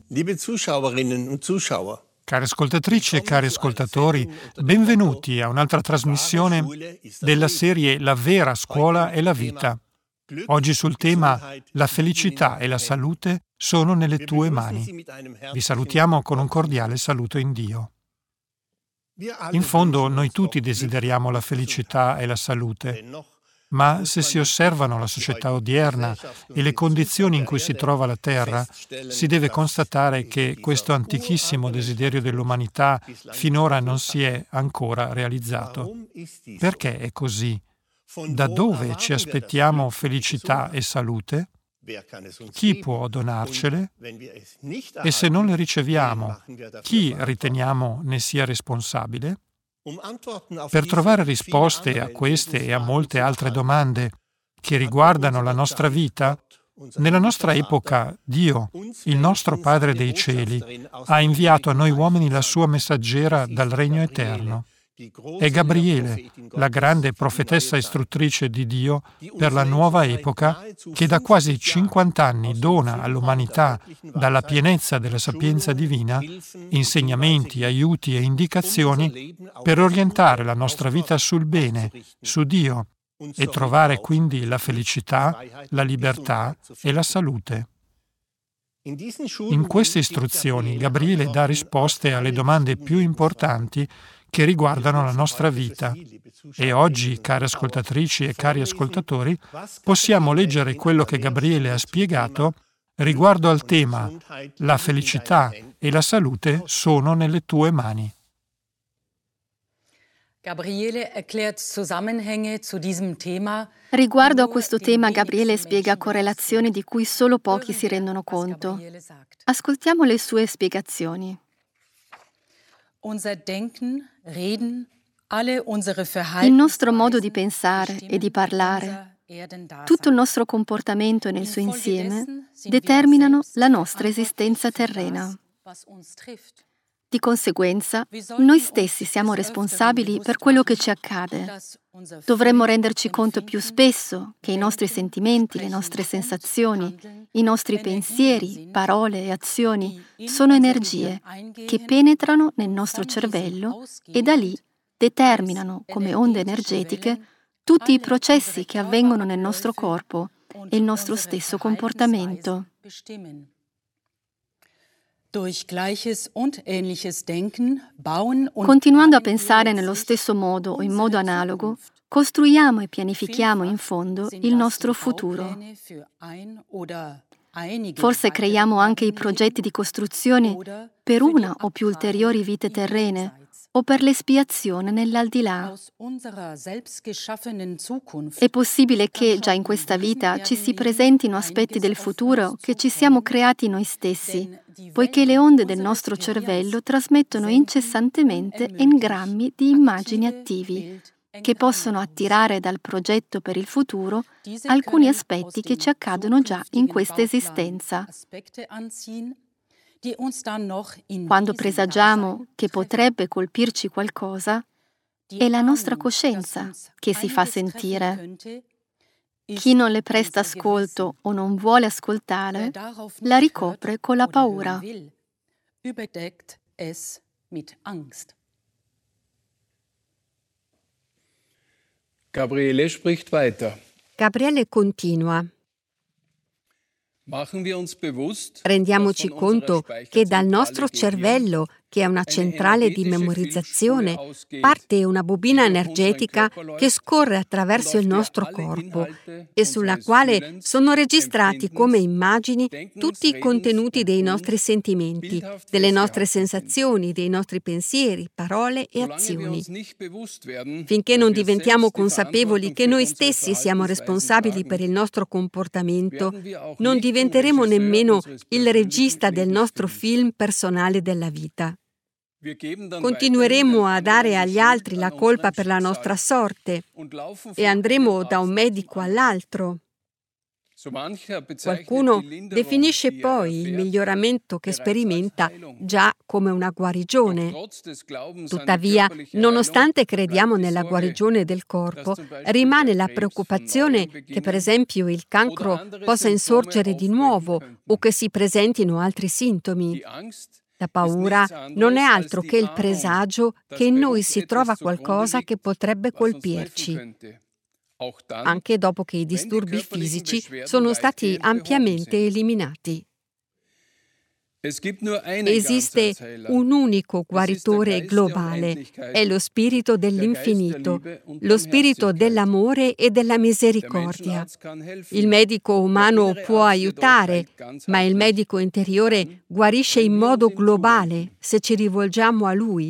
Liebe Zuschauerinnen und Zuschauer, Care ascoltatrici e cari ascoltatori, benvenuti a un'altra trasmissione della serie La vera scuola e la vita. Oggi sul tema La felicità e la salute sono nelle tue mani. Vi salutiamo con un cordiale saluto in Dio. In fondo noi tutti desideriamo la felicità e la salute, ma se si osservano la società odierna e le condizioni in cui si trova la Terra, si deve constatare che questo antichissimo desiderio dell'umanità finora non si è ancora realizzato. Perché è così? Da dove ci aspettiamo felicità e salute? Chi può donarcele? E se non le riceviamo, chi riteniamo ne sia responsabile? Per trovare risposte a queste e a molte altre domande che riguardano la nostra vita, nella nostra epoca Dio, il nostro Padre dei Cieli, ha inviato a noi uomini la sua messaggera dal Regno Eterno. È Gabriele, la grande profetessa istruttrice di Dio per la nuova epoca, che da quasi 50 anni dona all'umanità, dalla pienezza della sapienza divina, insegnamenti, aiuti e indicazioni per orientare la nostra vita sul bene, su Dio, e trovare quindi la felicità, la libertà e la salute. In queste istruzioni Gabriele dà risposte alle domande più importanti che riguardano la nostra vita. E oggi, care ascoltatrici e cari ascoltatori, possiamo leggere quello che Gabriele ha spiegato riguardo al tema La felicità e la salute sono nelle tue mani. Gabriele erklärt Zusammenhänge zu diesem Thema. Riguardo a questo tema, Gabriele spiega correlazioni di cui solo pochi si rendono conto. Ascoltiamo le sue spiegazioni. Il nostro modo di pensare e di parlare, tutto il nostro comportamento nel suo insieme, determinano la nostra esistenza terrena. Di conseguenza, noi stessi siamo responsabili per quello che ci accade. Dovremmo renderci conto più spesso che i nostri sentimenti, le nostre sensazioni, i nostri pensieri, parole e azioni sono energie che penetrano nel nostro cervello e da lì determinano come onde energetiche tutti i processi che avvengono nel nostro corpo e il nostro stesso comportamento. Continuando a pensare nello stesso modo o in modo analogo, costruiamo e pianifichiamo in fondo il nostro futuro. Forse creiamo anche i progetti di costruzione per una o più ulteriori vite terrene o per l'espiazione nell'aldilà. È possibile che già in questa vita ci si presentino aspetti del futuro che ci siamo creati noi stessi, poiché le onde del nostro cervello trasmettono incessantemente engrammi di immagini attivi, che possono attirare dal progetto per il futuro alcuni aspetti che ci accadono già in questa esistenza. Quando presagiamo che potrebbe colpirci qualcosa, è la nostra coscienza che si fa sentire. Chi non le presta ascolto o non vuole ascoltare, la ricopre con la paura. Gabriele spricht weiter. Gabriele continua. Rendiamoci conto che dal nostro cervello, che è una centrale di memorizzazione, parte una bobina energetica che scorre attraverso il nostro corpo e sulla quale sono registrati come immagini tutti i contenuti dei nostri sentimenti, delle nostre sensazioni, dei nostri pensieri, parole e azioni. Finché non diventiamo consapevoli che noi stessi siamo responsabili per il nostro comportamento, non diventeremo nemmeno il regista del nostro film personale della vita. Continueremo a dare agli altri la colpa per la nostra sorte e andremo da un medico all'altro. Qualcuno definisce poi il miglioramento che sperimenta già come una guarigione. Tuttavia, nonostante crediamo nella guarigione del corpo, rimane la preoccupazione che, per esempio, il cancro possa insorgere di nuovo o che si presentino altri sintomi. La paura non è altro che il presagio che in noi si trova qualcosa che potrebbe colpirci, anche dopo che i disturbi fisici sono stati ampiamente eliminati. Esiste un unico guaritore globale, è lo spirito dell'infinito, lo spirito dell'amore e della misericordia. Il medico umano può aiutare, ma il medico interiore guarisce in modo globale se ci rivolgiamo a lui.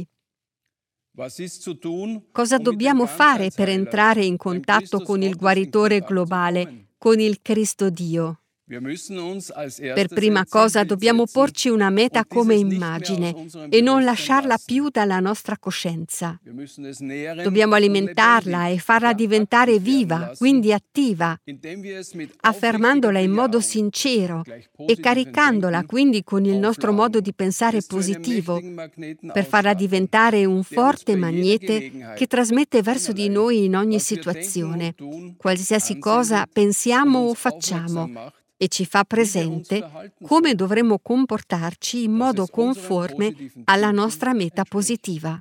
Cosa dobbiamo fare per entrare in contatto con il guaritore globale, con il Cristo Dio? Per prima cosa dobbiamo porci una meta come immagine e non lasciarla più dalla nostra coscienza. Dobbiamo alimentarla e farla diventare viva, quindi attiva, affermandola in modo sincero e caricandola quindi con il nostro modo di pensare positivo, per farla diventare un forte magnete che trasmette verso di noi in ogni situazione, qualsiasi cosa pensiamo o facciamo, e ci fa presente come dovremmo comportarci in modo conforme alla nostra meta positiva.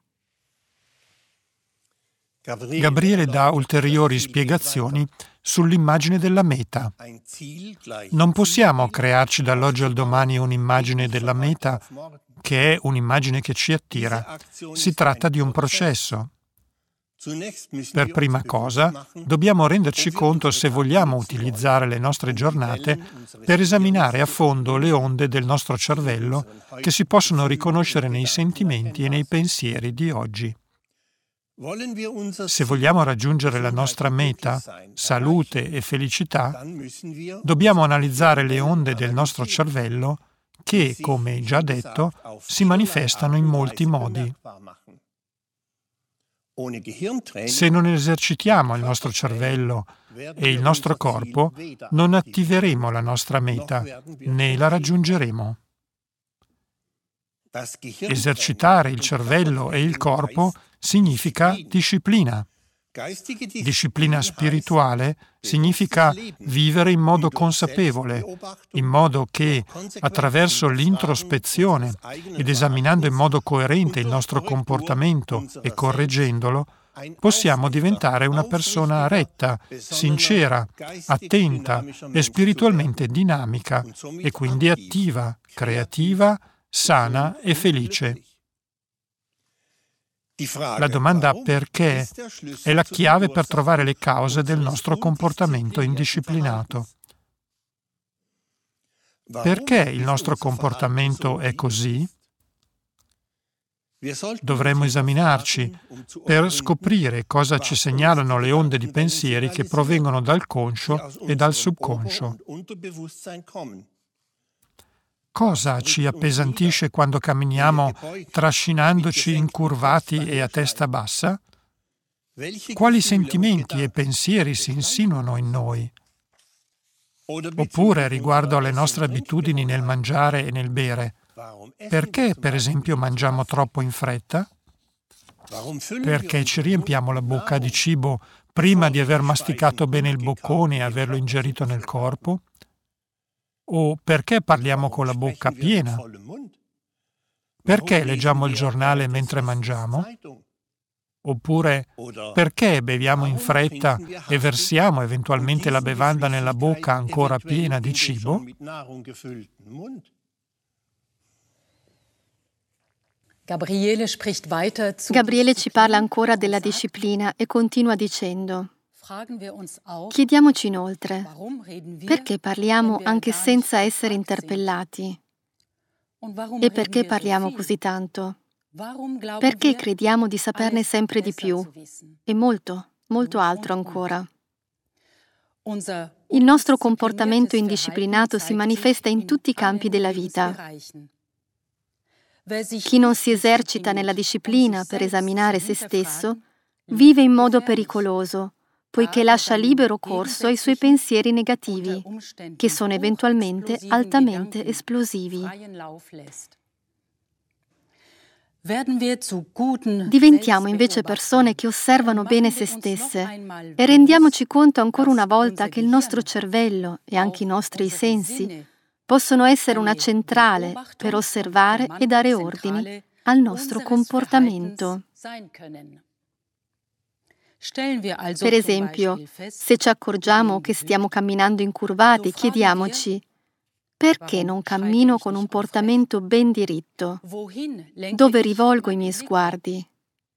Gabriele dà ulteriori spiegazioni sull'immagine della meta. Non possiamo crearci dall'oggi al domani un'immagine della meta che è un'immagine che ci attira. Si tratta di un processo. Per prima cosa, dobbiamo renderci conto se vogliamo utilizzare le nostre giornate per esaminare a fondo le onde del nostro cervello che si possono riconoscere nei sentimenti e nei pensieri di oggi. Se vogliamo raggiungere la nostra meta, salute e felicità, dobbiamo analizzare le onde del nostro cervello che, come già detto, si manifestano in molti modi. Se non esercitiamo il nostro cervello e il nostro corpo, non attiveremo la nostra meta, né la raggiungeremo. Esercitare il cervello e il corpo significa disciplina. Disciplina spirituale significa vivere in modo consapevole, in modo che, attraverso l'introspezione ed esaminando in modo coerente il nostro comportamento e correggendolo, possiamo diventare una persona retta, sincera, attenta e spiritualmente dinamica, e quindi attiva, creativa, sana e felice. La domanda perché è la chiave per trovare le cause del nostro comportamento indisciplinato. Perché il nostro comportamento è così? Dovremmo esaminarci per scoprire cosa ci segnalano le onde di pensieri che provengono dal conscio e dal subconscio. Cosa ci appesantisce quando camminiamo trascinandoci incurvati e a testa bassa? Quali sentimenti e pensieri si insinuano in noi? Oppure riguardo alle nostre abitudini nel mangiare e nel bere. Perché, per esempio, mangiamo troppo in fretta? Perché ci riempiamo la bocca di cibo prima di aver masticato bene il boccone e averlo ingerito nel corpo? O perché parliamo con la bocca piena? Perché leggiamo il giornale mentre mangiamo? Oppure perché beviamo in fretta e versiamo eventualmente la bevanda nella bocca ancora piena di cibo? Gabriele ci parla ancora della disciplina e continua dicendo: chiediamoci inoltre, perché parliamo anche senza essere interpellati? E perché parliamo così tanto? Perché crediamo di saperne sempre di più? E molto, molto altro ancora. Il nostro comportamento indisciplinato si manifesta in tutti i campi della vita. Chi non si esercita nella disciplina per esaminare se stesso, vive in modo pericoloso, poiché lascia libero corso ai suoi pensieri negativi, che sono eventualmente altamente esplosivi. Diventiamo invece persone che osservano bene se stesse e rendiamoci conto ancora una volta che il nostro cervello e anche i nostri sensi possono essere una centrale per osservare e dare ordini al nostro comportamento. Per esempio, se ci accorgiamo che stiamo camminando incurvati, chiediamoci: perché non cammino con un portamento ben diritto? Dove rivolgo i miei sguardi?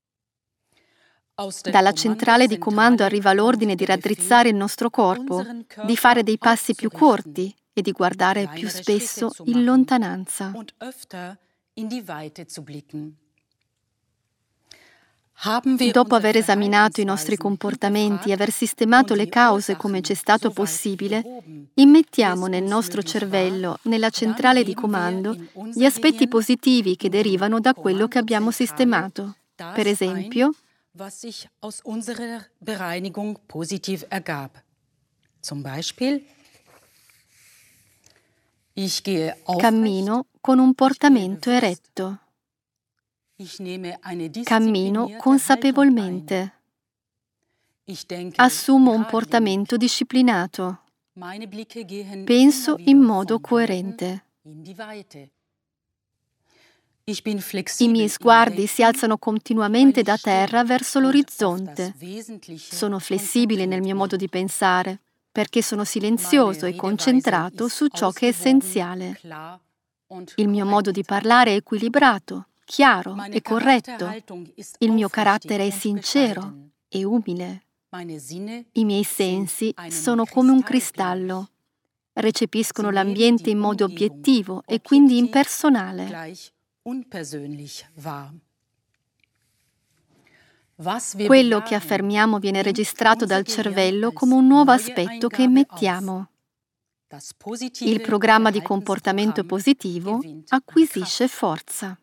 Dalla centrale di comando arriva l'ordine di raddrizzare il nostro corpo, di fare dei passi più corti e di guardare più spesso in lontananza. Dopo aver esaminato i nostri comportamenti e aver sistemato le cause come ci è stato possibile, immettiamo nel nostro cervello, nella centrale di comando, gli aspetti positivi che derivano da quello che abbiamo sistemato. Per esempio, was sich aus unserer Bereinigung positiv ergab. Zum Beispiel: ich gehe aufrecht, cammino con un portamento eretto. ich nehme eine Cammino disziplinierte consapevolmente. Haltung ein. Ich denke Assumo un geradlinig. portamento disciplinato. Meine Blicke gehen Penso immer wieder in modo vom coerente. in die Weite. Ich bin I flexibel miei im sguardi Denken, si alzano continuamente da terra verso und auf l'orizzonte. das Wesentliche Sono flessibile nel mio modo di pensare, perché sono Meine silenzioso e Redeweise concentrato ist su ciò che è ausgewogen, essenziale. klar und Il mio modo di korrekt. parlare è equilibrato, chiaro Meine e corretto. Charakterhaltung ist Il mio aufrichtig carattere è und sincero bescheiden. e umile. Meine Sinne I miei sind sensi einem sono come un Kristall cristallo. Recepiscono Sie l'ambiente nehmen in die modo Umgebung obiettivo e quindi objektiv, impersonale. gleich unpersönlich wahr. Was wir Quello che bejahen, affermiamo viene nimmt registrato unser dal Gehirn cervello als come un nuovo neue aspetto che Eingabe emettiamo. auf. Das positive Il programma di Verhaltensprogramm comportamento positivo gewinnt an acquisisce Kraft. forza.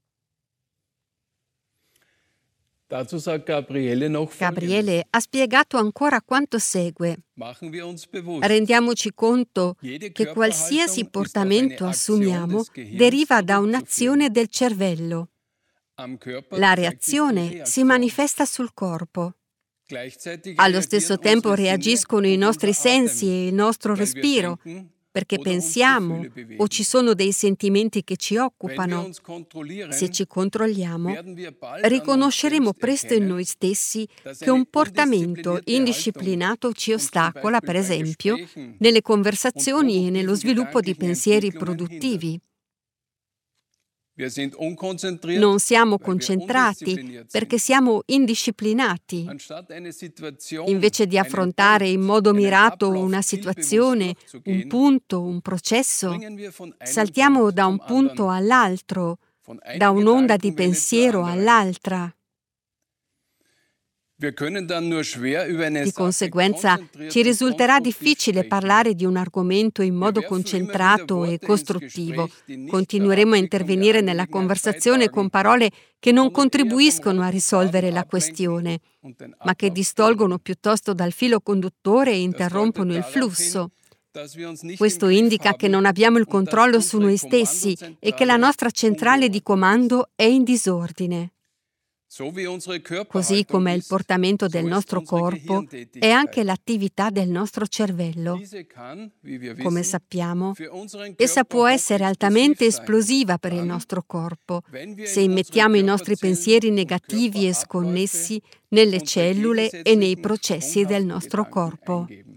Dazu sagt Gabriele noch Folgendes. Gabriele ha spiegato ancora quanto segue. Machen wir uns bewusst, Rendiamoci conto jede che qualsiasi Körperhaltung ist auf portamento eine Aktion assumiamo des Gehirns deriva da zurückzuführen. un'azione del cervello. Am Körper La zeigt sich die reazione si Reaktion. manifesta sul corpo. Gleichzeitig Allo stesso reagieren tempo unsere Sinne reagiscono i und nostri unser Atem, sensi e il nostro weil wir respiro, denken perché oder uns pensiamo Gefühle bewegen. o ci sono dei sentimenti che ci Wenn wir occupano. uns kontrollieren, Se ci controlliamo, werden wir bald an uns riconosceremo selbst presto in erkennen, noi stessi dass che un eine portamento undisziplinierte indisciplinato ci Haltung uns zum ostacola, per Beispiel bei esempio, Gesprächen nelle conversazioni e nello produktiven sviluppo di gedanklichen pensieri Entwicklungen produttivi. Wir sind unkonzentriert, Non siamo weil wir concentrati undiszipliniert perché sind. siamo indisciplinati. Anstatt eine Situation, Invece di einen affrontare in Punkt, modo einen mirato Ablauf una zielbewusst situazione, un durchzugehen, punto, un processo, springen wir von einem saltiamo Punkt da un zum punto anderen, all'altro, von einer da un'onda di Gedankenwelle zur pensiero anderen. all'altra. Wir können dann nur schwer über eine Di Sache conseguenza konzentriert ci und risulterà konstruktiv difficile sprechen. parlare di un argomento in modo Wir werfen immer concentrato wieder e Worte ins costruttivo. Gespräch, die nicht Continueremo a zur Abwicklung der intervenire nella Angelegenheit conversazione con beitragen, parole che non sondern eher vom contribuiscono a roten risolvere Faden la ablenken questione, und den ma che Ablauf distolgono stören. piuttosto dal filo conduttore e Das interrompono il deutet darauf flusso. hin, dass wir uns nicht Questo im Griff indica che haben non abbiamo il und dass controllo su unsere noi stessi e che la Kommandozentrale nostra centrale di ungeordnet ist. comando è in disordine. So wie unsere Così Körperhaltung come il ist, portamento so del ist nostro unsere corpo è Gehirntätigkeit. anche l'attività del nostro cervello. Diese kann, wie wir Come wissen, sappiamo, für unseren essa Körper può essere altamente hochexplosiv sein. esplosiva per il Dann, nostro corpo wenn wir se in unsere immettiamo i nostri Körperzellen pensieri und negativi e Körperabläufe sconnessi nelle unsere cellule e nei gegensätzlichen, processi del sprunghaften nostro Gedanken corpo. eingeben.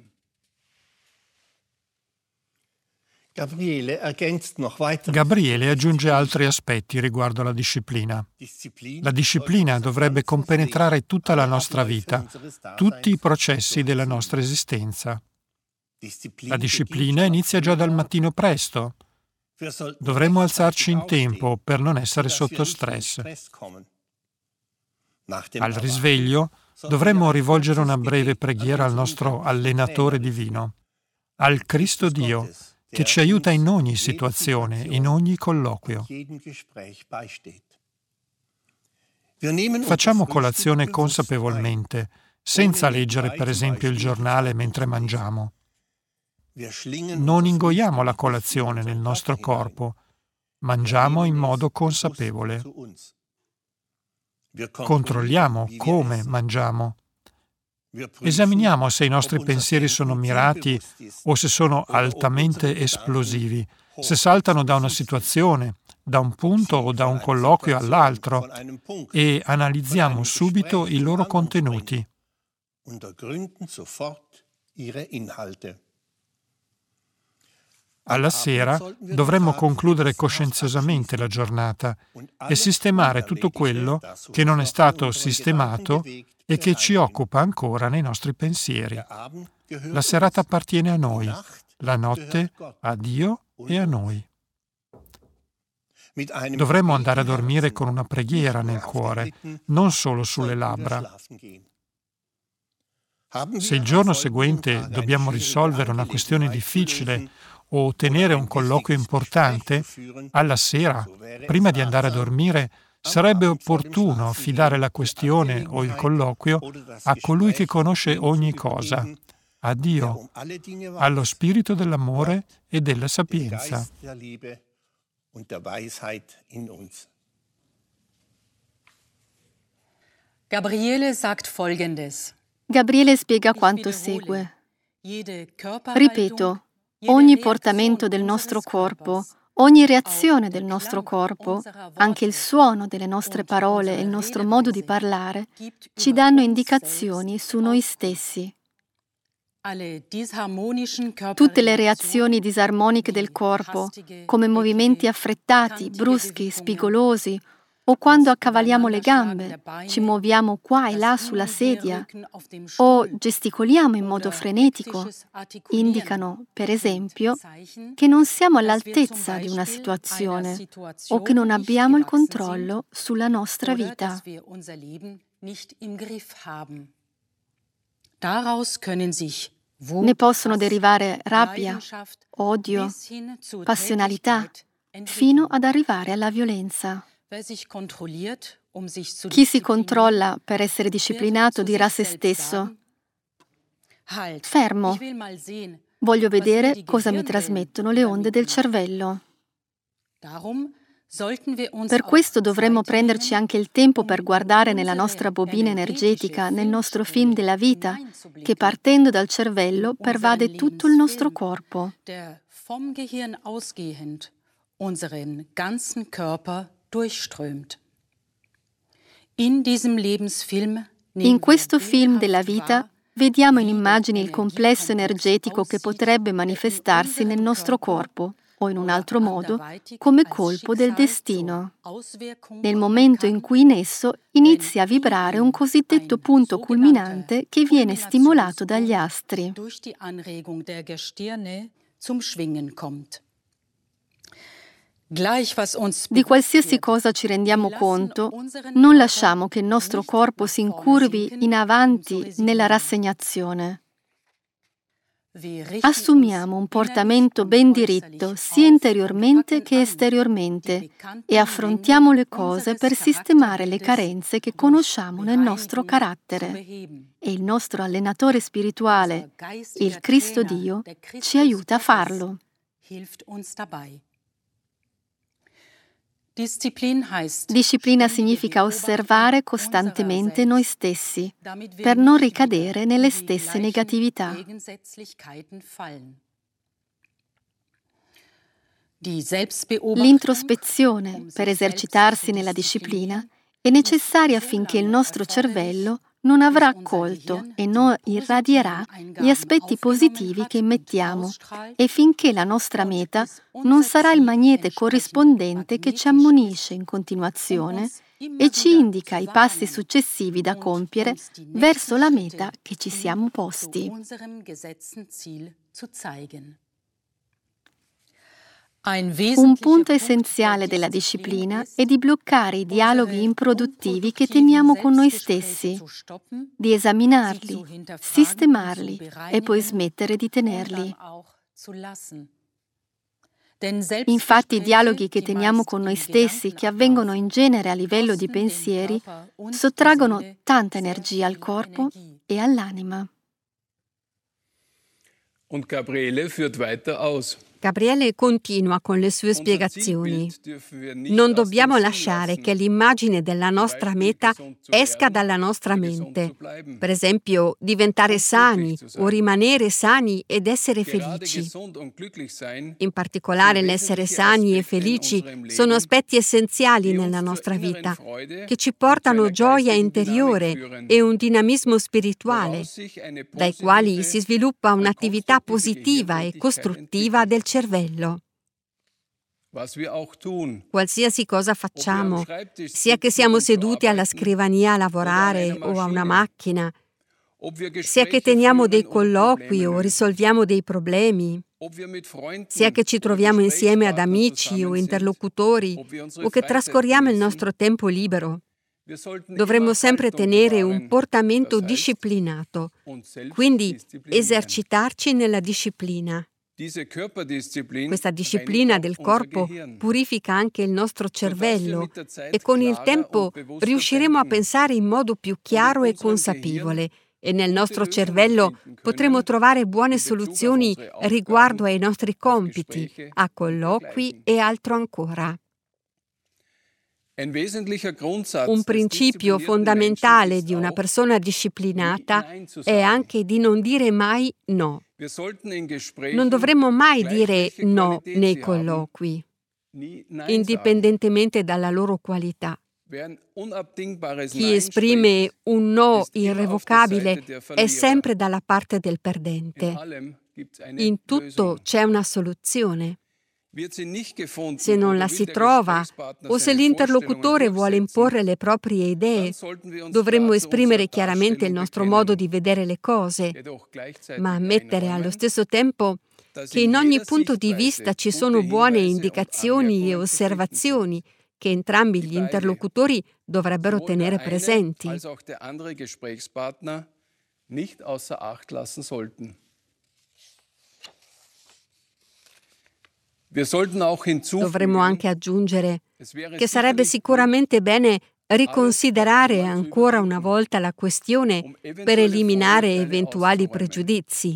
Gabriele ergänzt noch weitere Gabriele aggiunge altri aspetti riguardo alla disciplina. La disciplina dovrebbe compenetrare tutta la nostra vita, tutti i processi della nostra esistenza. La disciplina inizia già dal mattino presto. Dovremmo alzarci in tempo per non essere sotto stress. Al risveglio dovremmo rivolgere una breve preghiera al nostro allenatore divino, al Cristo Dio, che ci aiuta in ogni situazione, in ogni colloquio. Facciamo colazione consapevolmente senza leggere per esempio il giornale mentre mangiamo. Non ingoiamo la colazione nel nostro corpo, mangiamo in modo consapevole. Controlliamo come mangiamo. Esaminiamo se i nostri pensieri sono mirati o se sono altamente esplosivi, se saltano da una situazione, da un punto o da un colloquio all'altro, e analizziamo subito i loro contenuti. Alla sera dovremmo concludere coscienziosamente la giornata e sistemare tutto quello che non è stato sistemato e che ci occupa ancora nei nostri pensieri. La serata appartiene a noi, la notte a Dio e a noi. Dovremmo andare a dormire con una preghiera nel cuore, non solo sulle labbra. Se il giorno seguente dobbiamo risolvere una questione difficile o tenere un colloquio importante, alla sera, prima di andare a dormire, sarebbe opportuno affidare la questione o il colloquio a colui che conosce ogni cosa, a Dio, allo Spirito dell'amore e della sapienza. Gabriele sagt Folgendes. Gabriele spiega quanto segue. Ripeto, ogni portamento del nostro corpo, ogni reazione del nostro corpo, anche il suono delle nostre parole e il nostro modo di parlare, ci danno indicazioni su noi stessi. Tutte le reazioni disarmoniche del corpo, come movimenti affrettati, bruschi, spigolosi, o quando accavaliamo le gambe, ci muoviamo qua e là sulla sedia, o gesticoliamo in modo frenetico, indicano, per esempio, che non siamo all'altezza di una situazione o che non abbiamo il controllo sulla nostra vita. Ne possono derivare rabbia, odio, passionalità, fino ad arrivare alla violenza. Chi si controlla per essere disciplinato dirà a se stesso: fermo, voglio vedere cosa mi trasmettono le onde del cervello. Per questo dovremmo prenderci anche il tempo per guardare nella nostra bobina energetica, nel nostro film della vita, che partendo dal cervello pervade tutto il nostro corpo. In questo film della vita vediamo in immagini il complesso energetico che potrebbe manifestarsi nel nostro corpo o in un altro modo come colpo del destino, nel momento in cui in esso inizia a vibrare un cosiddetto punto culminante che viene stimolato dagli astri. Di qualsiasi cosa ci rendiamo conto, non lasciamo che il nostro corpo si incurvi in avanti nella rassegnazione. Assumiamo un portamento ben diritto sia interiormente che esteriormente e affrontiamo le cose per sistemare le carenze che conosciamo nel nostro carattere. E il nostro allenatore spirituale, il Cristo Dio, ci aiuta a farlo. Disciplina significa osservare costantemente noi stessi per non ricadere nelle stesse negatività. L'introspezione, per esercitarsi nella disciplina, è necessaria affinché il nostro cervello non avrà accolto e non irradierà gli aspetti positivi che emettiamo e finché la nostra meta non sarà il magnete corrispondente che ci ammonisce in continuazione e ci indica i passi successivi da compiere verso la meta che ci siamo posti. Un punto essenziale della disciplina è di bloccare i dialoghi improduttivi che teniamo con noi stessi, di esaminarli, sistemarli e poi smettere di tenerli. Infatti i dialoghi che teniamo con noi stessi, che avvengono in genere a livello di pensieri, sottraggono tanta energia al corpo e all'anima. Und Gabriele führt weiter aus. Gabriele continua con le sue spiegazioni. Non dobbiamo lasciare che l'immagine della nostra meta esca dalla nostra mente. Per esempio, diventare sani o rimanere sani ed essere felici. In particolare, l'essere sani e felici sono aspetti essenziali nella nostra vita, che ci portano gioia interiore e un dinamismo spirituale, dai quali si sviluppa un'attività positiva e costruttiva del cervello. Qualsiasi cosa facciamo, sia che siamo seduti alla scrivania a lavorare o a una macchina, sia che teniamo dei colloqui o risolviamo dei problemi, sia che ci troviamo insieme ad amici o interlocutori o che trascorriamo il nostro tempo libero, dovremmo sempre tenere un portamento disciplinato, quindi esercitarci nella disciplina. Questa disciplina del corpo purifica anche il nostro cervello e con il tempo riusciremo a pensare in modo più chiaro e consapevole e nel nostro cervello potremo trovare buone soluzioni riguardo ai nostri compiti, a colloqui e altro ancora. Un principio fondamentale di una persona disciplinata è anche di non dire mai no. Non dovremmo mai dire no nei colloqui, indipendentemente dalla loro qualità. Chi esprime un no irrevocabile è sempre dalla parte del perdente. In tutto c'è una soluzione. Se non la si trova o se l'interlocutore vuole imporre le proprie idee, dovremmo esprimere chiaramente il nostro modo di vedere le cose, ma ammettere allo stesso tempo che in ogni punto di vista ci sono buone indicazioni e osservazioni che entrambi gli interlocutori dovrebbero tenere presenti. Dovremmo anche aggiungere che sarebbe sicuramente bene riconsiderare ancora una volta la questione per eliminare eventuali pregiudizi.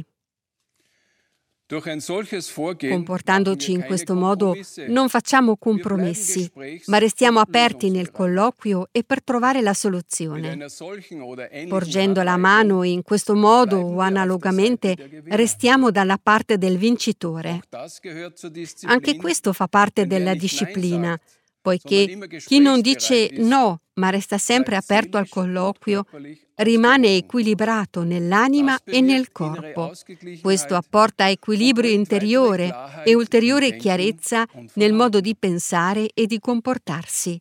Comportandoci in questo modo non facciamo compromessi, ma restiamo aperti nel colloquio e per trovare la soluzione. Porgendo la mano in questo modo o analogamente, restiamo dalla parte del vincitore. Anche questo fa parte della disciplina, poiché chi non dice no, ma resta sempre aperto al colloquio, rimane equilibrato nell'anima e nel corpo. Questo apporta equilibrio interiore e ulteriore chiarezza nel modo di pensare e di comportarsi.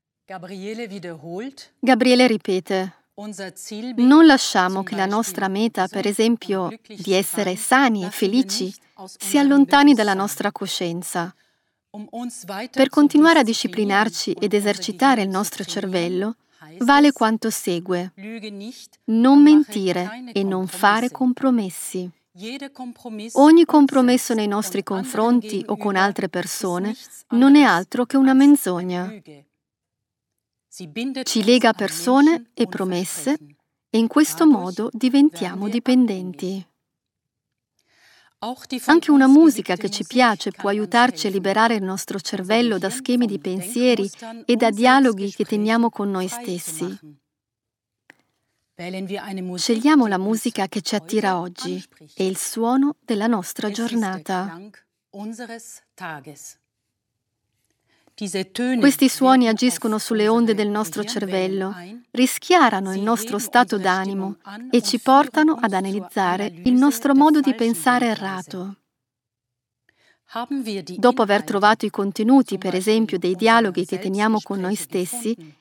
Gabriele ripete: non lasciamo che la nostra meta, per esempio, di essere sani e felici, si allontani dalla nostra coscienza. Per continuare a disciplinarci ed esercitare il nostro cervello, vale quanto segue: non mentire e non fare compromessi. Ogni compromesso nei nostri confronti o con altre persone non è altro che una menzogna. Ci lega a persone e promesse e in questo modo diventiamo dipendenti. Anche una musica che ci piace può aiutarci a liberare il nostro cervello da schemi di pensieri e da dialoghi che teniamo con noi stessi. Scegliamo la musica che ci attira oggi e il suono della nostra giornata. Questi suoni agiscono sulle onde del nostro cervello, rischiarano il nostro stato d'animo e ci portano ad analizzare il nostro modo di pensare errato. Dopo aver trovato i contenuti, per esempio, dei dialoghi che teniamo con noi stessi,